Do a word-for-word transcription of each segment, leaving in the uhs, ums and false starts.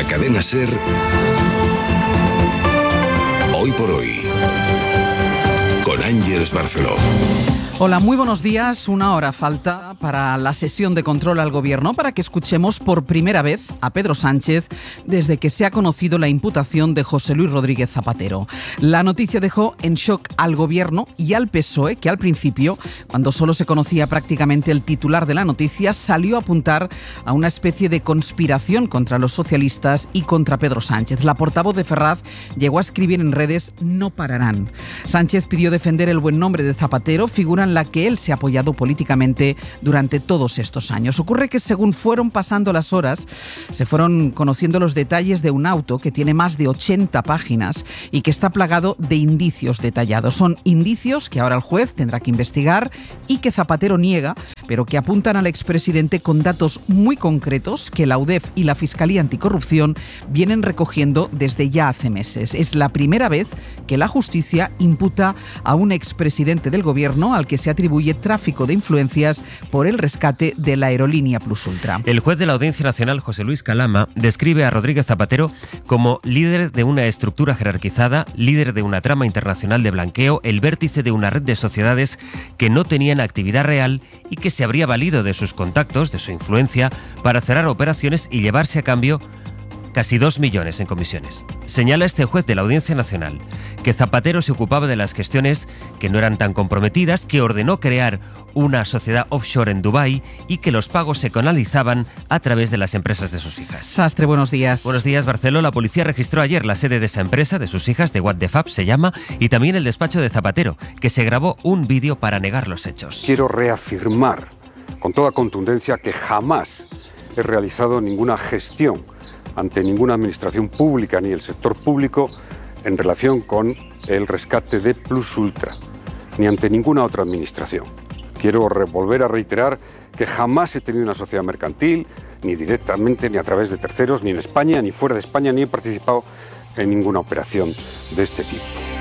la cadena SER, Hoy por Hoy, con Ángeles Barceló. Hola, muy buenos días. Una hora falta para la sesión de control al Gobierno para que escuchemos por primera vez a Pedro Sánchez desde que se ha conocido la imputación de José Luis Rodríguez Zapatero. La noticia dejó en shock al Gobierno y al P S O E, que al principio, cuando solo se conocía prácticamente el titular de la noticia, salió a apuntar a una especie de conspiración contra los socialistas y contra Pedro Sánchez. La portavoz de Ferraz llegó a escribir en redes: no pararán. Sánchez pidió defender el buen nombre de Zapatero, figura en la que él se ha apoyado políticamente durante todos estos años. Ocurre que según fueron pasando las horas, se fueron conociendo los detalles de un auto que tiene más de ochenta páginas y que está plagado de indicios detallados. Son indicios que ahora el juez tendrá que investigar y que Zapatero niega, pero que apuntan al expresidente con datos muy concretos que la U D E F y la Fiscalía Anticorrupción vienen recogiendo desde ya hace meses. Es la primera vez que la justicia imputa a un expresidente del Gobierno al que se atribuye tráfico de influencias por el rescate de la aerolínea Plus Ultra. El juez de la Audiencia Nacional, José Luis Calama, describe a Rodríguez Zapatero como líder de una estructura jerarquizada, líder de una trama internacional de blanqueo, el vértice de una red de sociedades que no tenían actividad real y que se habría valido de sus contactos, de su influencia, para cerrar operaciones y llevarse a cambio casi dos millones en comisiones. Señala este juez de la Audiencia Nacional que Zapatero se ocupaba de las gestiones que no eran tan comprometidas, que ordenó crear una sociedad offshore en Dubái y que los pagos se canalizaban a través de las empresas de sus hijas. Sastre, buenos días. Buenos días, Barceló. La policía registró ayer la sede de esa empresa, de sus hijas, de What the Fab se llama, y también el despacho de Zapatero, que se grabó un vídeo para negar los hechos. Quiero reafirmar con toda contundencia que jamás he realizado ninguna gestión ante ninguna administración pública ni el sector público en relación con el rescate de Plus Ultra, ni ante ninguna otra administración. Quiero volver a reiterar que jamás he tenido una sociedad mercantil, ni directamente, ni a través de terceros, ni en España, ni fuera de España, ni he participado en ninguna operación de este tipo.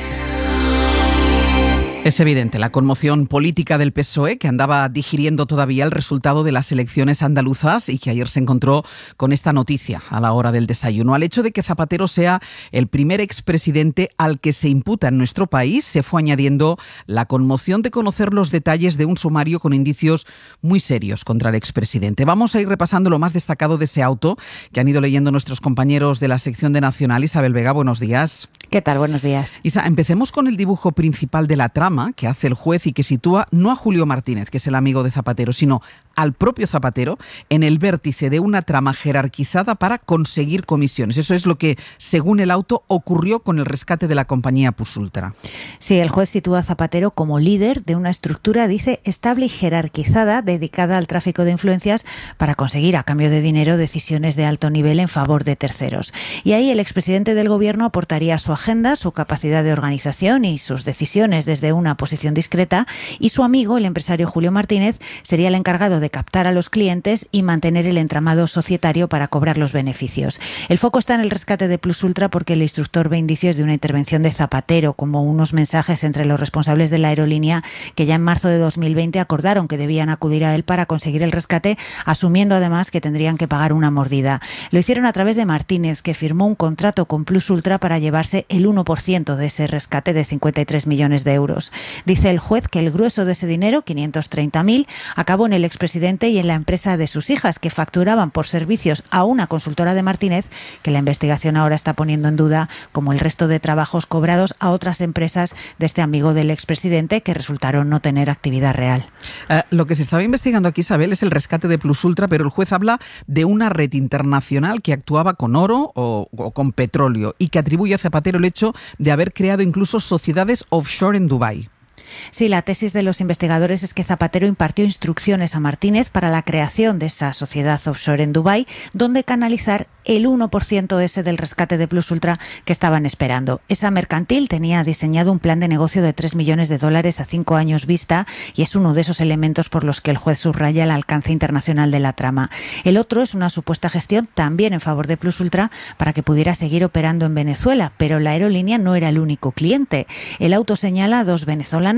Es evidente la conmoción política del P S O E, que andaba digiriendo todavía el resultado de las elecciones andaluzas y que ayer se encontró con esta noticia a la hora del desayuno. Al hecho de que Zapatero sea el primer expresidente al que se imputa en nuestro país, se fue añadiendo la conmoción de conocer los detalles de un sumario con indicios muy serios contra el expresidente. Vamos a ir repasando lo más destacado de ese auto que han ido leyendo nuestros compañeros de la sección de Nacional. Isabel Vega, buenos días. ¿Qué tal? Buenos días. Isa, empecemos con el dibujo principal de la trama que hace el juez y que sitúa no a Julio Martínez, que es el amigo de Zapatero, sino al propio Zapatero en el vértice de una trama jerarquizada para conseguir comisiones. Eso es lo que, según el auto, ocurrió con el rescate de la compañía Plus Ultra. Sí, el juez sitúa a Zapatero como líder de una estructura, dice, estable y jerarquizada dedicada al tráfico de influencias para conseguir, a cambio de dinero, decisiones de alto nivel en favor de terceros. Y ahí el expresidente del Gobierno aportaría su agenda, su capacidad de organización y sus decisiones desde una posición discreta, y su amigo, el empresario Julio Martínez, sería el encargado de captar a los clientes y mantener el entramado societario para cobrar los beneficios. El foco está en el rescate de Plus Ultra porque el instructor ve indicios de una intervención de Zapatero, como unos mensajes entre los responsables de la aerolínea que ya en marzo de dos mil veinte acordaron que debían acudir a él para conseguir el rescate, asumiendo además que tendrían que pagar una mordida. Lo hicieron a través de Martínez, que firmó un contrato con Plus Ultra para llevarse el uno por ciento de ese rescate de cincuenta y tres millones de euros. Dice el juez que el grueso de ese dinero, quinientos treinta mil, acabó en el expresidente y en la empresa de sus hijas, que facturaban por servicios a una consultora de Martínez, que la investigación ahora está poniendo en duda, como el resto de trabajos cobrados a otras empresas de este amigo del expresidente, que resultaron no tener actividad real. Uh, lo que se estaba investigando aquí, Isabel, es el rescate de Plus Ultra, pero el juez habla de una red internacional que actuaba con oro o, o con petróleo y que atribuye a Zapatero el hecho de haber creado incluso sociedades offshore en Dubái. Sí, la tesis de los investigadores es que Zapatero impartió instrucciones a Martínez para la creación de esa sociedad offshore en Dubái, donde canalizar el uno por ciento ese del rescate de Plus Ultra que estaban esperando. Esa mercantil tenía diseñado un plan de negocio de tres millones de dólares a cinco años vista y es uno de esos elementos por los que el juez subraya el alcance internacional de la trama. El otro es una supuesta gestión también en favor de Plus Ultra para que pudiera seguir operando en Venezuela, pero la aerolínea no era el único cliente. El auto señala a dos venezolanos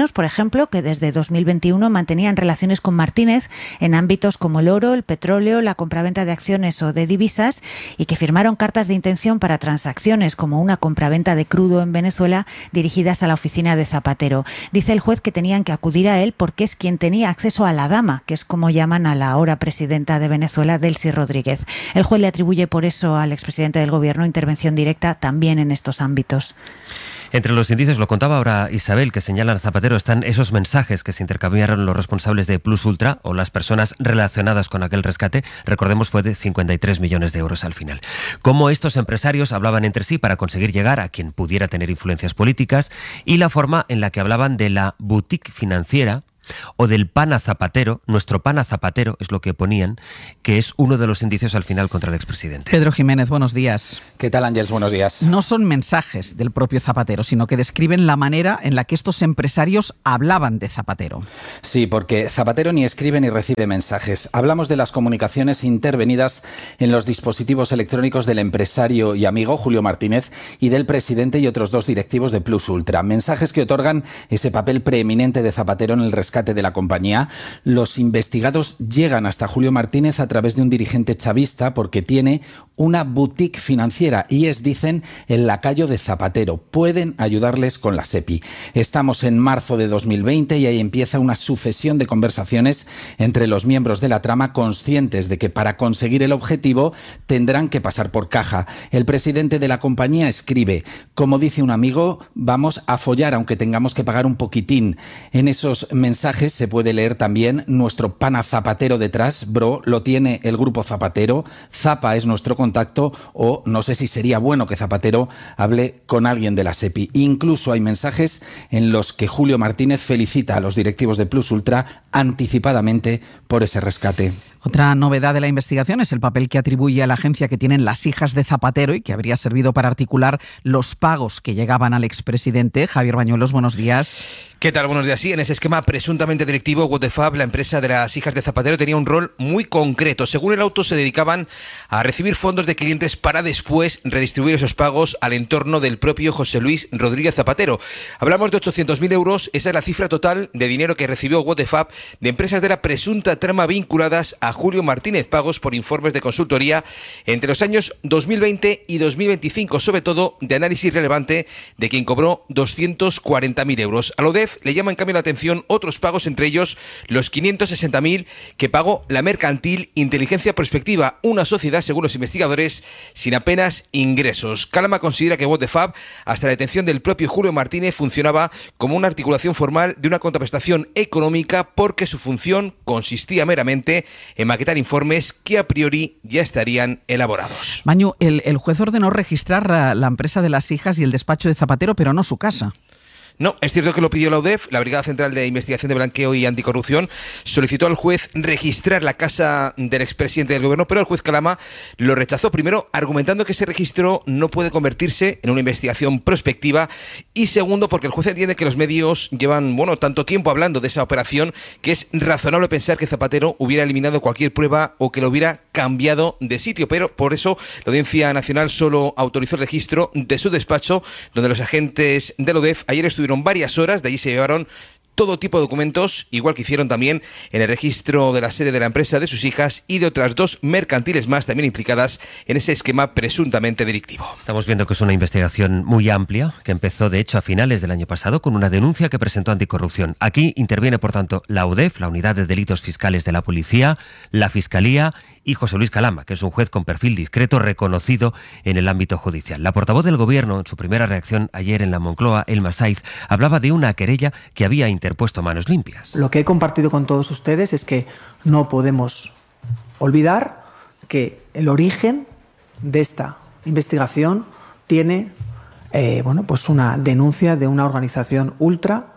ciudadanos, por ejemplo, que desde dos mil veintiuno mantenían relaciones con Martínez en ámbitos como el oro, el petróleo, la compraventa de acciones o de divisas, y que firmaron cartas de intención para transacciones como una compraventa de crudo en Venezuela dirigidas a la oficina de Zapatero. Dice el juez que tenían que acudir a él porque es quien tenía acceso a la dama, que es como llaman a la ahora presidenta de Venezuela, Delcy Rodríguez. El juez le atribuye por eso al expresidente del Gobierno intervención directa también en estos ámbitos. Entre los indicios, lo contaba ahora Isabel, que señalan a Zapatero, están esos mensajes que se intercambiaron los responsables de Plus Ultra o las personas relacionadas con aquel rescate. Recordemos, fue de cincuenta y tres millones de euros al final. Cómo estos empresarios hablaban entre sí para conseguir llegar a quien pudiera tener influencias políticas, y la forma en la que hablaban de la boutique financiera o del pana Zapatero. Nuestro pana Zapatero es lo que ponían, que es uno de los indicios al final contra el expresidente. Pedro Jiménez, buenos días. ¿Qué tal, Ángels? Buenos días. No son mensajes del propio Zapatero, sino que describen la manera en la que estos empresarios hablaban de Zapatero. Sí, porque Zapatero ni escribe ni recibe mensajes. Hablamos de las comunicaciones intervenidas en los dispositivos electrónicos del empresario y amigo Julio Martínez y del presidente y otros dos directivos de Plus Ultra. Mensajes que otorgan ese papel preeminente de Zapatero en el rescate de la compañía. Los investigados llegan hasta Julio Martínez a través de un dirigente chavista porque tiene una boutique financiera y es, dicen, el lacayo de Zapatero. Pueden ayudarles con la SEPI. Estamos en marzo de dos mil veinte y ahí empieza una sucesión de conversaciones entre los miembros de la trama, conscientes de que para conseguir el objetivo tendrán que pasar por caja. El presidente de la compañía escribe: como dice un amigo, vamos a follar aunque tengamos que pagar un poquitín. En esos mensajes se puede leer también: nuestro pana Zapatero detrás, bro, lo tiene el grupo Zapatero, Zapa es nuestro contacto, o no sé si sería bueno que Zapatero hable con alguien de la SEPI. Incluso hay mensajes en los que Julio Martínez felicita a los directivos de Plus Ultra anticipadamente por ese rescate. Otra novedad de la investigación es el papel que atribuye a la agencia que tienen las hijas de Zapatero y que habría servido para articular los pagos que llegaban al expresidente. Javier Bañuelos, buenos días. ¿Qué tal? Buenos días. Sí, en ese esquema presuntamente delictivo, What the Fab, la empresa de las hijas de Zapatero, tenía un rol muy concreto. Según el auto, se dedicaban a recibir fondos de clientes para después redistribuir esos pagos al entorno del propio José Luis Rodríguez Zapatero. Hablamos de ochocientos mil euros. Esa es la cifra total de dinero que recibió What the Fab de empresas de la presunta trama vinculadas a Julio Martínez, pagos por informes de consultoría entre los años dos mil veinte y dos mil veinticinco, sobre todo de análisis relevante de quien cobró doscientos cuarenta mil euros. A la O D E F le llama en cambio la atención otros pagos, entre ellos los quinientos sesenta mil que pagó la mercantil Inteligencia Prospectiva, una sociedad, según los investigadores, sin apenas ingresos. Calama considera que What the Fab, hasta la detención del propio Julio Martínez, funcionaba como una articulación formal de una contraprestación económica porque su función consistía meramente en maquetar informes que a priori ya estarían elaborados. Mañu, el, el juez ordenó registrar la, la empresa de las hijas y el despacho de Zapatero, pero no su casa. No, es cierto que lo pidió la O D E F, la Brigada Central de Investigación de Blanqueo y Anticorrupción, solicitó al juez registrar la casa del expresidente del Gobierno, pero el juez Calama lo rechazó, primero argumentando que ese registro no puede convertirse en una investigación prospectiva, y segundo porque el juez entiende que los medios llevan, bueno, tanto tiempo hablando de esa operación que es razonable pensar que Zapatero hubiera eliminado cualquier prueba o que lo hubiera cambiado de sitio, pero por eso la Audiencia Nacional solo autorizó el registro de su despacho, donde los agentes de la O D E F ayer estuvieron varias horas. De allí se llevaron todo tipo de documentos, igual que hicieron también en el registro de la sede de la empresa de sus hijas y de otras dos mercantiles más también implicadas en ese esquema presuntamente delictivo. Estamos viendo que es una investigación muy amplia, que empezó de hecho a finales del año pasado con una denuncia que presentó Anticorrupción. Aquí interviene, por tanto, la O D E F, la Unidad de Delitos Fiscales de la Policía, la Fiscalía y José Luis Calama, que es un juez con perfil discreto reconocido en el ámbito judicial. La portavoz del Gobierno, en su primera reacción ayer en la Moncloa, Elma Saiz, hablaba de una querella que había interpuesto Manos Limpias. Lo que he compartido con todos ustedes es que no podemos olvidar que el origen de esta investigación tiene eh, bueno, pues una denuncia de una organización ultra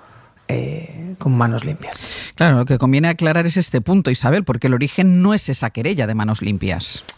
Eh, con Manos Limpias. Claro, lo que conviene aclarar es este punto, Isabel, porque el origen no es esa querella de Manos Limpias.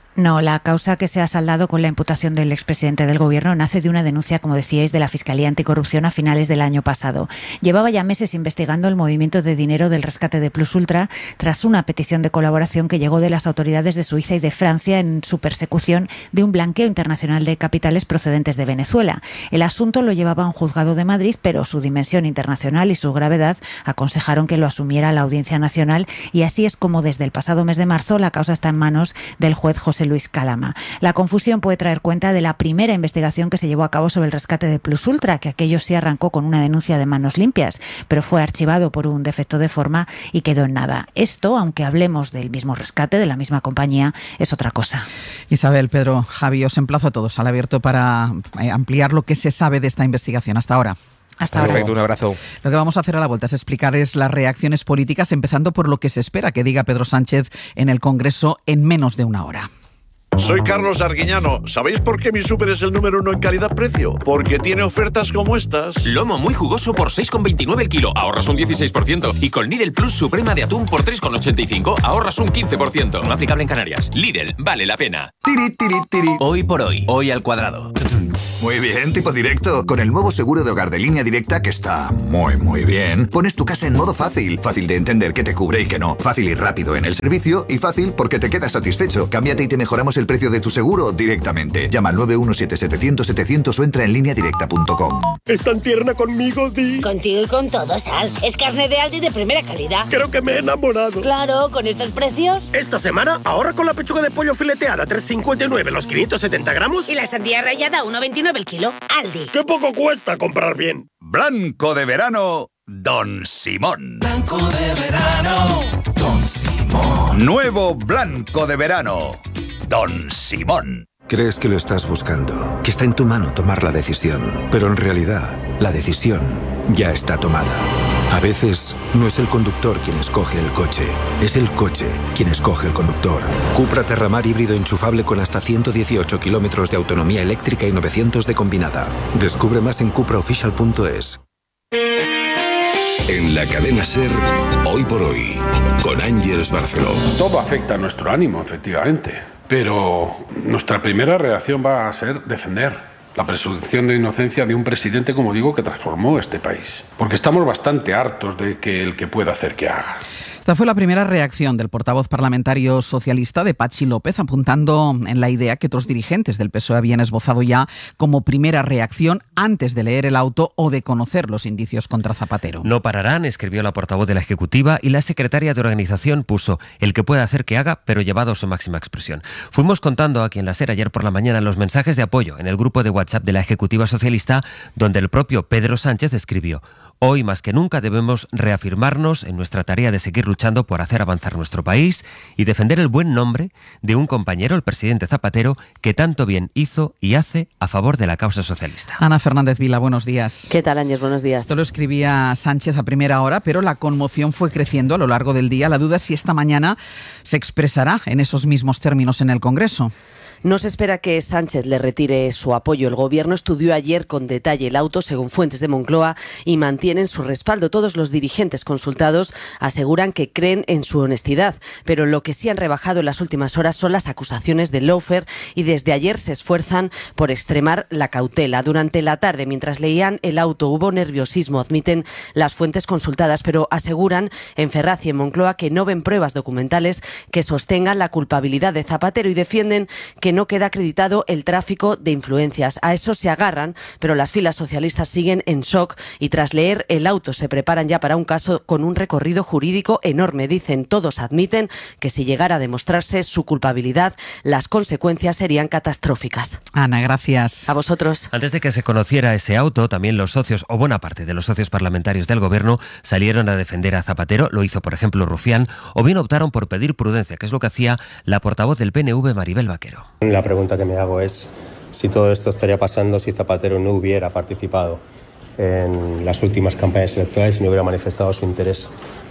No, la causa que se ha saldado con la imputación del expresidente del Gobierno nace de una denuncia, como decíais, de la Fiscalía Anticorrupción a finales del año pasado. Llevaba ya meses investigando el movimiento de dinero del rescate de Plus Ultra tras una petición de colaboración que llegó de las autoridades de Suiza y de Francia en su persecución de un blanqueo internacional de capitales procedentes de Venezuela. El asunto lo llevaba a un juzgado de Madrid, pero su dimensión internacional y su gravedad aconsejaron que lo asumiera la Audiencia Nacional, y así es como desde el pasado mes de marzo la causa está en manos del juez José Luis Calama. La confusión puede traer cuenta de la primera investigación que se llevó a cabo sobre el rescate de Plus Ultra, que aquello sí arrancó con una denuncia de manos limpias, pero fue archivado por un defecto de forma y quedó en nada. Esto, aunque hablemos del mismo rescate, de la misma compañía, es otra cosa. Isabel, Pedro, Javi, os emplazo a todos al abierto para ampliar lo que se sabe de esta investigación hasta ahora. Hasta ahora. Perfecto, un abrazo. Lo que vamos a hacer a la vuelta es explicarles las reacciones políticas, empezando por lo que se espera que diga Pedro Sánchez en el Congreso en menos de una hora. Soy Carlos Arguiñano. ¿Sabéis por qué mi súper es el número uno en calidad-precio? Porque tiene ofertas como estas. Lomo muy jugoso por seis con veintinueve el kilo, ahorras un dieciséis por ciento. Y con Lidl Plus Suprema de atún por tres con ochenta y cinco, ahorras un quince por ciento. No aplicable en Canarias. Lidl, vale la pena. Tiri, tiri, tiri. Hoy por hoy, hoy al cuadrado. Muy bien, tipo directo. Con el nuevo seguro de hogar de Línea Directa, que está muy, muy bien, pones tu casa en modo fácil. Fácil de entender qué te cubre y qué no. Fácil y rápido en el servicio, y fácil porque te quedas satisfecho. Cámbiate y te mejoramos el precio de tu seguro directamente. Llama al nueve uno siete setecientos setecientos o entra en línea directa punto com. ¿Es tan tierna conmigo, Di? Contigo y con todo, Sal. Es carne de Aldi de primera calidad. Creo que me he enamorado. Claro, con estos precios. Esta semana ahorra con la pechuga de pollo fileteada tres cincuenta y nueve los quinientos setenta gramos. Y la sandía rallada uno veintinueve el kilo. Aldi. ¡Qué poco cuesta comprar bien! Blanco de verano, Don Simón. Blanco de verano, Don Simón. Nuevo Blanco de verano, Don Simón. Crees que lo estás buscando, que está en tu mano tomar la decisión, pero en realidad la decisión ya está tomada. A veces no es el conductor quien escoge el coche, es el coche quien escoge el conductor. Cupra Terramar híbrido enchufable con hasta ciento dieciocho kilómetros de autonomía eléctrica y novecientos de combinada. Descubre más en cupra oficial punto es. En la cadena SER, Hoy por Hoy, con Ángeles Barceló. Todo afecta a nuestro ánimo, efectivamente, pero nuestra primera reacción va a ser defender la presunción de inocencia de un presidente, como digo, que transformó este país. Porque estamos bastante hartos de que el que pueda hacer que haga. Esta fue la primera reacción del portavoz parlamentario socialista de Patxi López, apuntando en la idea que otros dirigentes del P S O E habían esbozado ya como primera reacción antes de leer el auto o de conocer los indicios contra Zapatero. No pararán, escribió la portavoz de la Ejecutiva, y la secretaria de organización puso el que pueda hacer que haga, pero llevado a su máxima expresión. Fuimos contando aquí en la SER ayer por la mañana los mensajes de apoyo en el grupo de WhatsApp de la Ejecutiva Socialista, donde el propio Pedro Sánchez escribió: hoy más que nunca debemos reafirmarnos en nuestra tarea de seguir luchando por hacer avanzar nuestro país y defender el buen nombre de un compañero, el presidente Zapatero, que tanto bien hizo y hace a favor de la causa socialista. Ana Fernández Vila, buenos días. ¿Qué tal, Ángel? Buenos días. Esto lo escribía Sánchez a primera hora, pero la conmoción fue creciendo a lo largo del día. La duda es si esta mañana se expresará en esos mismos términos en el Congreso. No se espera que Sánchez le retire su apoyo. El Gobierno estudió ayer con detalle el auto, según fuentes de Moncloa, y mantienen su respaldo. Todos los dirigentes consultados aseguran que creen en su honestidad, pero lo que sí han rebajado en las últimas horas son las acusaciones de lawfare y desde ayer se esfuerzan por extremar la cautela. Durante la tarde, mientras leían el auto, hubo nerviosismo, admiten las fuentes consultadas, pero aseguran en Ferraz y en Moncloa que no ven pruebas documentales que sostengan la culpabilidad de Zapatero y defienden que no queda acreditado el tráfico de influencias. A eso se agarran, pero las filas socialistas siguen en shock y tras leer el auto se preparan ya para un caso con un recorrido jurídico enorme. Dicen, todos admiten que si llegara a demostrarse su culpabilidad, las consecuencias serían catastróficas. Ana, gracias. A vosotros. Antes de que se conociera ese auto, también los socios, o buena parte de los socios parlamentarios del Gobierno, salieron a defender a Zapatero. Lo hizo, por ejemplo, Rufián, o bien optaron por pedir prudencia, que es lo que hacía la portavoz del P N V, Maribel Vaquero. La pregunta que me hago es si todo esto estaría pasando si Zapatero no hubiera participado en las últimas campañas electorales y no hubiera manifestado su interés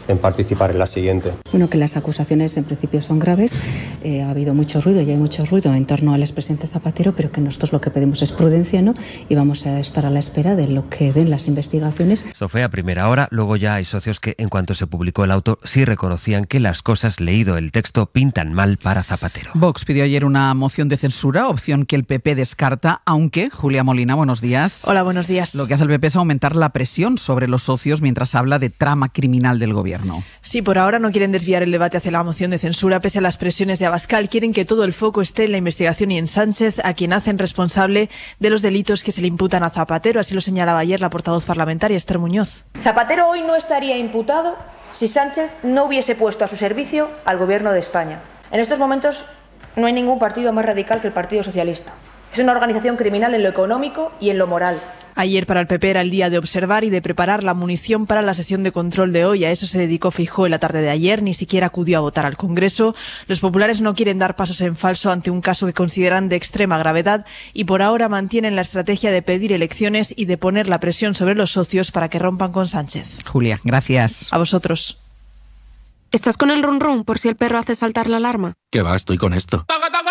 en participar en la siguiente. Bueno, que las acusaciones en principio son graves, eh, ha habido mucho ruido y hay mucho ruido en torno al expresidente Zapatero, pero que nosotros lo que pedimos es prudencia, ¿no? Y vamos a estar a la espera de lo que den las investigaciones. Eso fue a primera hora, luego ya hay socios que en cuanto se publicó el auto sí reconocían que las cosas, leído el texto, pintan mal para Zapatero. Vox pidió ayer una moción de censura, opción que el P P descarta, aunque, Julia Molina, buenos días. Hola, buenos días. Lo que hace el P P es aumentar la presión sobre los socios mientras habla de trama criminal del gobierno. Sí, por ahora no quieren desviar el debate hacia la moción de censura, pese a las presiones de Abascal. Quieren que todo el foco esté en la investigación y en Sánchez, a quien hacen responsable de los delitos que se le imputan a Zapatero. Así lo señalaba ayer la portavoz parlamentaria, Esther Muñoz. Zapatero hoy no estaría imputado si Sánchez no hubiese puesto a su servicio al gobierno de España. En estos momentos no hay ningún partido más radical que el Partido Socialista. Es una organización criminal en lo económico y en lo moral. Ayer para el P P era el día de observar y de preparar la munición para la sesión de control de hoy. A eso se dedicó Feijóo en la tarde de ayer, ni siquiera acudió a votar al Congreso. Los populares no quieren dar pasos en falso ante un caso que consideran de extrema gravedad y por ahora mantienen la estrategia de pedir elecciones y de poner la presión sobre los socios para que rompan con Sánchez. Julia, gracias. A vosotros. ¿Estás con el run run por si el perro hace saltar la alarma? ¿Qué va? Estoy con esto.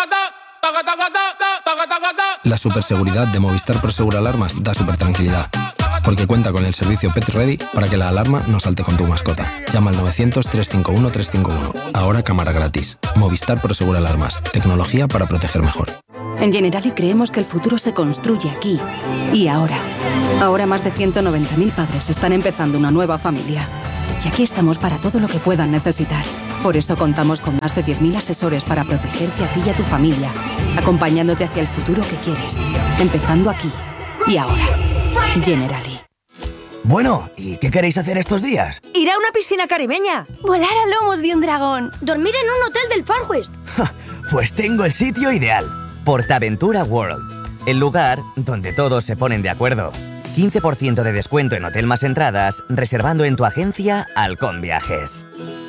La superseguridad de Movistar Prosegur Alarmas da super tranquilidad, porque cuenta con el servicio Pet Ready para que la alarma no salte con tu mascota. Llama al novecientos, trescientos cincuenta y uno, trescientos cincuenta y uno. Ahora cámara gratis. Movistar Prosegur Alarmas. Tecnología para proteger mejor. En Generali creemos que el futuro se construye aquí y ahora. Ahora más de ciento noventa mil padres están empezando una nueva familia. Y aquí estamos para todo lo que puedan necesitar. Por eso contamos con más de diez mil asesores para protegerte a ti y a tu familia, acompañándote hacia el futuro que quieres, empezando aquí y ahora. Generali. Bueno, ¿y qué queréis hacer estos días? Ir a una piscina caribeña. Volar a lomos de un dragón. Dormir en un hotel del Far West. Pues tengo el sitio ideal. PortAventura World. El lugar donde todos se ponen de acuerdo. quince por ciento de descuento en hotel más entradas, reservando en tu agencia Halcón Viajes.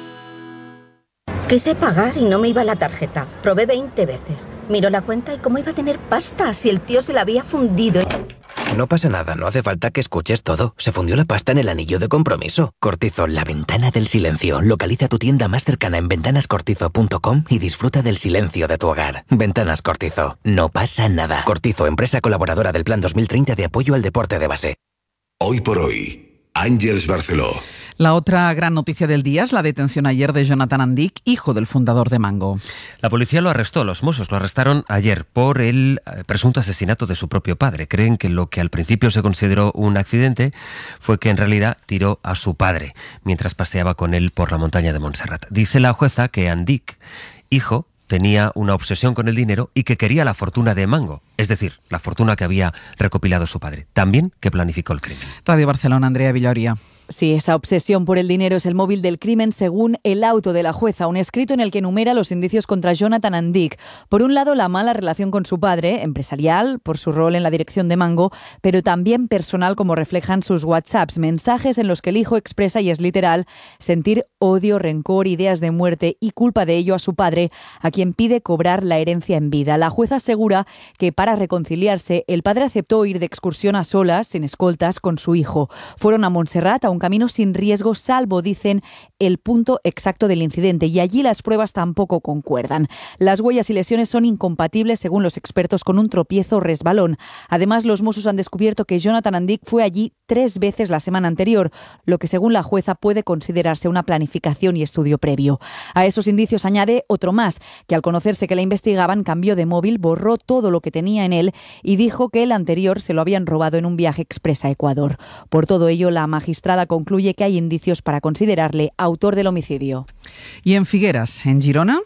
Quise pagar y no me iba la tarjeta. Probé veinte veces. Miró la cuenta y cómo iba a tener pasta si el tío se la había fundido. No pasa nada, no hace falta que escuches todo. Se fundió la pasta en el anillo de compromiso. Cortizo, la ventana del silencio. Localiza tu tienda más cercana en ventanas cortizo punto com y disfruta del silencio de tu hogar. Ventanas Cortizo. No pasa nada. Cortizo, empresa colaboradora del Plan dos mil treinta de apoyo al deporte de base. Hoy por hoy, Ángeles Barceló. La otra gran noticia del día es la detención ayer de Jonathan Andic, hijo del fundador de Mango. La policía lo arrestó, los Mossos lo arrestaron ayer por el presunto asesinato de su propio padre. Creen que lo que al principio se consideró un accidente fue que en realidad tiró a su padre mientras paseaba con él por la montaña de Montserrat. Dice la jueza que Andic, hijo, tenía una obsesión con el dinero y que quería la fortuna de Mango, es decir, la fortuna que había recopilado su padre. También que planificó el crimen. Radio Barcelona, Andrea Villoria. Sí, esa obsesión por el dinero es el móvil del crimen según el auto de la jueza, un escrito en el que enumera los indicios contra Jonathan Andic. Por un lado, la mala relación con su padre, empresarial, por su rol en la dirección de Mango, pero también personal, como reflejan sus WhatsApps, mensajes en los que el hijo expresa, y es literal, sentir odio, rencor, ideas de muerte y culpa de ello a su padre, a quien pide cobrar la herencia en vida. La jueza asegura que para reconciliarse, el padre aceptó ir de excursión a solas, sin escoltas, con su hijo. Fueron a Montserrat, a un camino sin riesgo, salvo, dicen, el punto exacto del incidente, y allí las pruebas tampoco concuerdan. Las huellas y lesiones son incompatibles, según los expertos, con un tropiezo o resbalón. Además, los Mossos han descubierto que Jonathan Andic fue allí tres veces la semana anterior, lo que según la jueza puede considerarse una planificación y estudio previo. A esos indicios añade otro más, que al conocerse que la investigaban cambió de móvil, borró todo lo que tenía en él y dijo que el anterior se lo habían robado en un viaje express a Ecuador. Por todo ello, la magistrada concluye que hay indicios para considerarle autor del homicidio. ¿Y en Figueras, en Girona?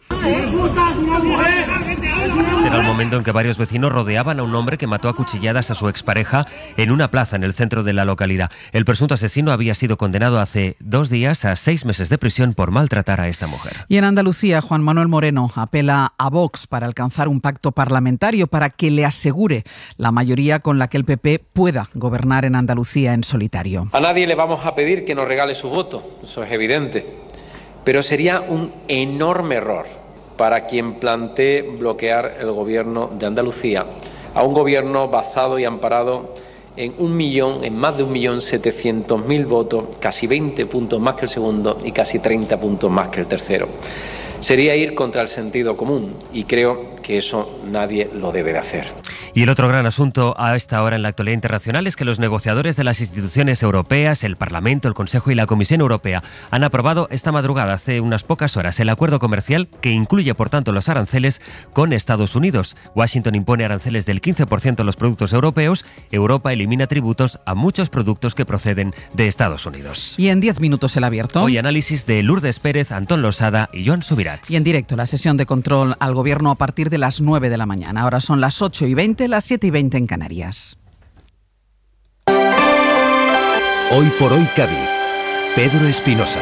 Este era el momento en que varios vecinos rodeaban a un hombre que mató a cuchilladas a su expareja en una plaza en el centro de la localidad. El presunto asesino había sido condenado hace dos días a seis meses de prisión por maltratar a esta mujer. Y en Andalucía, Juan Manuel Moreno apela a Vox para alcanzar un pacto parlamentario para que le asegure la mayoría con la que el P P pueda gobernar en Andalucía en solitario. A nadie le vamos a pedir que nos regale su voto, eso es evidente, pero sería un enorme error para quien plantee bloquear el gobierno de Andalucía, a un gobierno basado y amparado en un millón, en más de un millón setecientos mil votos, casi veinte puntos más que el segundo y casi treinta puntos más que el tercero. Sería ir contra el sentido común y creo que eso nadie lo debe de hacer. Y el otro gran asunto a esta hora en la actualidad internacional es que los negociadores de las instituciones europeas, el Parlamento, el Consejo y la Comisión Europea han aprobado esta madrugada, hace unas pocas horas, el acuerdo comercial que incluye, por tanto, los aranceles con Estados Unidos. Washington impone aranceles del quince por ciento a los productos europeos. Europa elimina tributos a muchos productos que proceden de Estados Unidos. Y en diez minutos el abierto. Hoy análisis de Lourdes Pérez, Antón Losada y Joan Subirats. Y en directo la sesión de control al gobierno a partir de las nueve de la mañana. Ahora son las ocho y veinte, las siete y veinte en Canarias. Hoy por hoy Cádiz. Pedro Espinosa.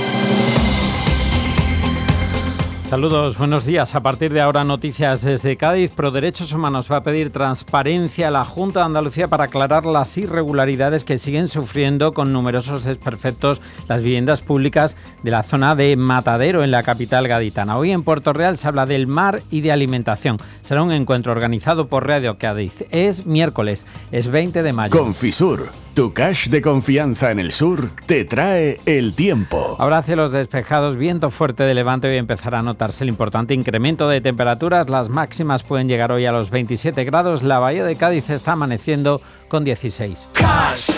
Saludos, buenos días. A partir de ahora, noticias desde Cádiz. Pro Derechos Humanos va a pedir transparencia a la Junta de Andalucía para aclarar las irregularidades que siguen sufriendo con numerosos desperfectos las viviendas públicas de la zona de Matadero, en la capital gaditana. Hoy en Puerto Real se habla del mar y de alimentación. Será un encuentro organizado por Radio Cádiz. Es miércoles, es veinte de mayo. Confisur, tu cash de confianza en el sur, te trae el tiempo. Habrá cielos despejados, viento fuerte de levante. Hoy empezará a notarse el importante incremento de temperaturas. Las máximas pueden llegar hoy a los veintisiete grados. La bahía de Cádiz está amaneciendo con dieciséis. Cash.